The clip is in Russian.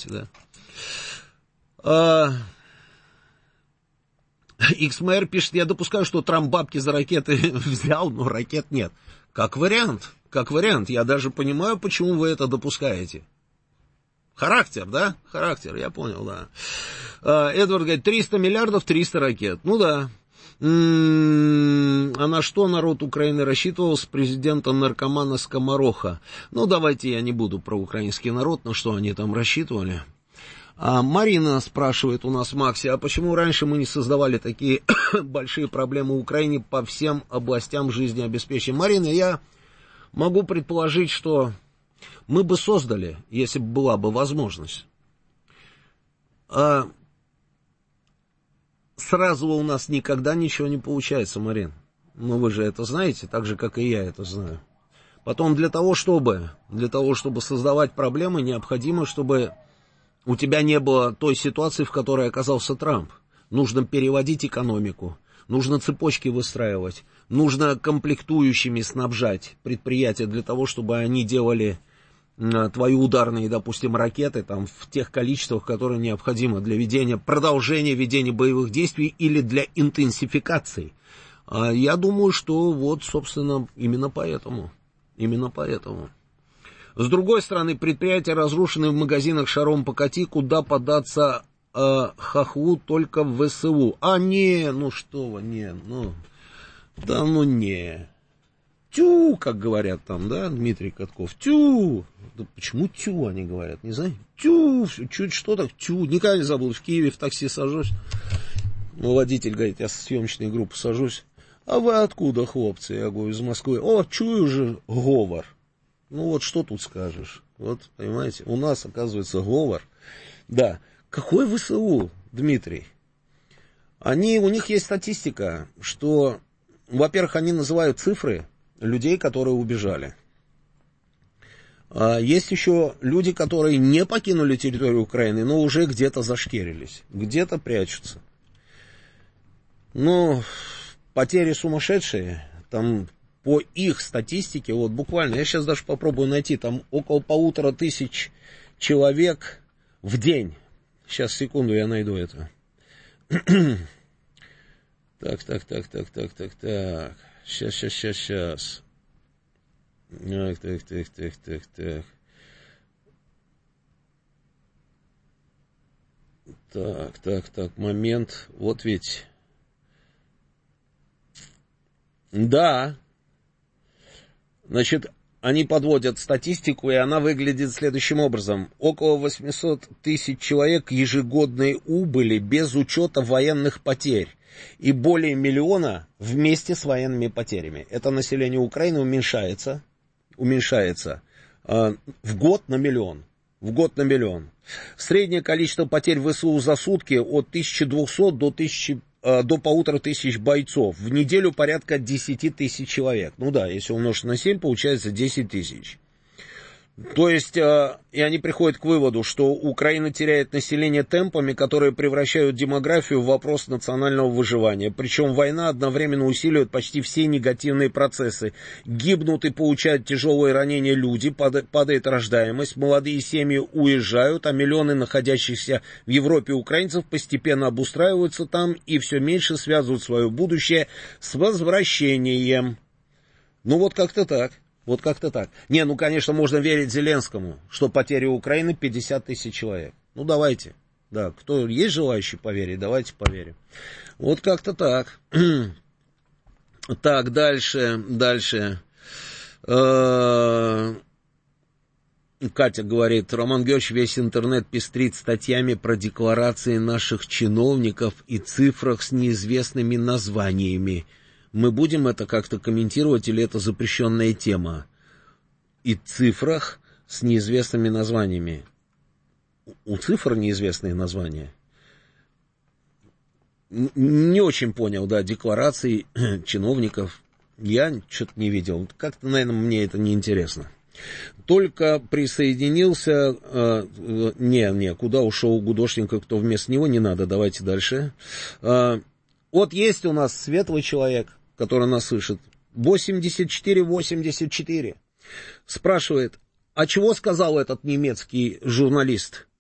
да. XMR пишет, я допускаю, что Трамп бабки за ракеты взял, но ракет нет. Как вариант, я даже понимаю, почему вы это допускаете. Характер, да? Характер, я понял, да. Эдвард говорит, 300 миллиардов, 300 ракет. Ну да. А на что народ Украины рассчитывал с президента наркомана Скомороха? Ну, давайте я не буду про украинский народ, на что они там рассчитывали. Марина спрашивает у нас, Макси, а почему раньше мы не создавали такие большие проблемы в Украине по всем областям жизнеобеспечения? Марина, я могу предположить, что мы бы создали, если бы была бы возможность. Сразу у нас никогда ничего не получается, Марин. Ну, вы же это знаете, так же, как и я это знаю. Потом для того, чтобы создавать проблемы, необходимо, чтобы у тебя не было той ситуации, в которой оказался Трамп. Нужно переводить экономику, нужно цепочки выстраивать, нужно комплектующими снабжать предприятия для того, чтобы они делали твои ударные, допустим, ракеты там, в тех количествах, которые необходимы для продолжения ведения боевых действий или для интенсификации. Я думаю, что вот, собственно, именно поэтому. С другой стороны, предприятия разрушены в магазинах шаром покати, куда податься хохлу только в ВСУ. Тю, как говорят там, да, Дмитрий Катков, тю. Да почему тю они говорят, не знаю. Тю, чуть что так, тю. Никогда не забуду, в Киеве в такси сажусь. Водитель говорит, я со съемочной группы сажусь. А вы откуда, хлопцы? Я говорю, из Москвы. О, чую же говор. Ну вот что тут скажешь? Вот, понимаете, у нас, оказывается, говор. Да. Какой ВСУ, Дмитрий? У них есть статистика, что, во-первых, они называют цифры людей, которые убежали. Есть еще люди, которые не покинули территорию Украины, но уже где-то зашкерились, где-то прячутся. Но потери сумасшедшие, там по их статистике, вот буквально, я сейчас даже попробую найти, там около 1500 человек в день. Сейчас, секунду, я найду это. Так. Сейчас. Так, момент. Вот ведь. Да. Значит, они подводят статистику, и она выглядит следующим образом. Около 800 тысяч человек ежегодной убыли без учета военных потерь. И более миллиона вместе с военными потерями. Это население Украины уменьшается в год на миллион. Среднее количество потерь в ВСУ за сутки от 1200 до 1500 бойцов. В неделю порядка 10 тысяч человек. Ну да, если умножить на 7, получается 10 тысяч. То есть, и они приходят к выводу, что Украина теряет население темпами, которые превращают демографию в вопрос национального выживания. Причем война одновременно усиливает почти все негативные процессы. Гибнут и получают тяжелые ранения люди, падает рождаемость, молодые семьи уезжают, а миллионы находящихся в Европе украинцев постепенно обустраиваются там и все меньше связывают свое будущее с возвращением. Ну вот как-то так. Не, ну, конечно, можно верить Зеленскому, что потери Украины 50 тысяч человек. Ну, давайте. Да, кто есть желающий поверить, давайте поверим. Вот как-то так. Так, дальше. Катя говорит, Роман Георгиевич, весь интернет пестрит статьями про декларации наших чиновников и цифрах с неизвестными названиями. Мы будем это как-то комментировать или это запрещенная тема? И цифрах с неизвестными названиями. У цифр неизвестные названия. Не очень понял, да, декларации чиновников. Я что-то не видел. Как-то, наверное, мне это не интересно. Только присоединился... куда ушел Гудошника, кто вместо него, не надо, давайте дальше. Вот есть у нас светлый человек, который нас слышит, 84-84, спрашивает, а чего сказал этот немецкий журналист?